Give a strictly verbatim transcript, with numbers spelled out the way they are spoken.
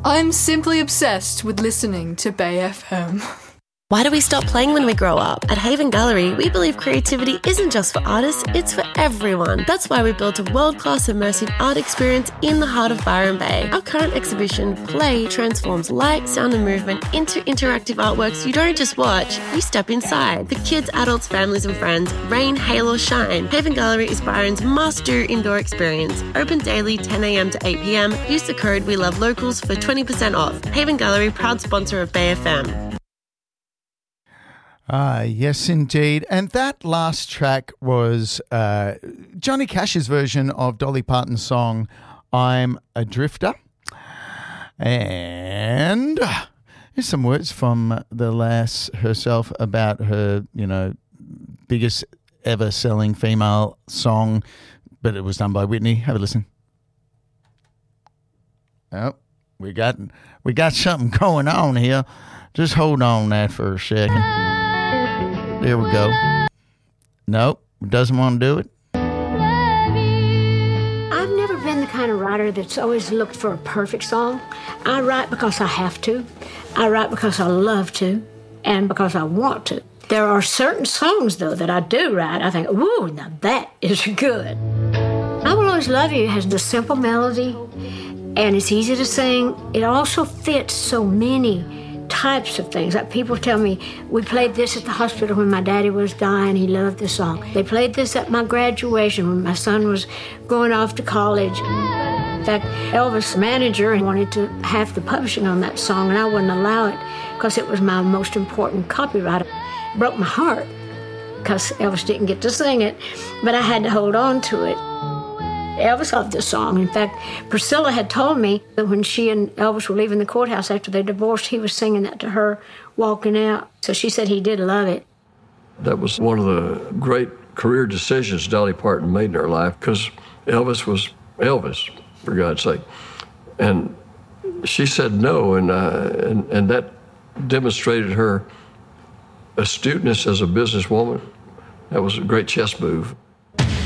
I'm simply obsessed with listening to Bay F M. Why do we stop playing when we grow up? At Haven Gallery, we believe creativity isn't just for artists, it's for everyone. That's why we built a world-class immersive art experience in the heart of Byron Bay. Our current exhibition, Play, transforms light, sound and movement into interactive artworks you don't just watch, you step inside. For kids, adults, families and friends, rain, hail or shine, Haven Gallery is Byron's must-do indoor experience. Open daily ten a.m. to eight p.m. Use the code WeLoveLocals for twenty percent off. Haven Gallery, proud sponsor of Bay F M. Ah, yes, indeed. And that last track was uh, Johnny Cash's version of Dolly Parton's song, I'm a Drifter. And here's some words from the lass herself about her, you know, biggest ever selling female song, but it was done by Whitney. Have a listen. Oh, we got, we got something going on here. Just hold on that for a second. There we go. Nope, doesn't want to do it. I've never been the kind of writer that's always looked for a perfect song. I write because I have to. I write because I love to and because I want to. There are certain songs, though, that I do write. I think, ooh, now that is good. I Will Always Love You has the simple melody, and it's easy to sing. It also fits so many types of things. Like people tell me, we played this at the hospital when my daddy was dying. He loved the song. They played this at my graduation when my son was going off to college. In fact, Elvis' manager wanted to have the publishing on that song, and I wouldn't allow it because it was my most important copyright. It broke my heart because Elvis didn't get to sing it, but I had to hold on to it. Elvis loved this song. In fact, Priscilla had told me that when she and Elvis were leaving the courthouse after they divorced, he was singing that to her walking out. So she said he did love it. That was one of the great career decisions Dolly Parton made in her life, because Elvis was Elvis, for God's sake. And she said no, and, uh, and, and that demonstrated her astuteness as a businesswoman. That was a great chess move.